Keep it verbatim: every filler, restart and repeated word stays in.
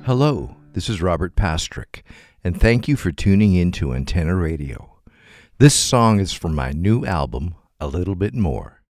Hello, this is Robert Pastrick, and thank you for tuning in to Antenna Radio. This song is from my new album, A Little Bit More.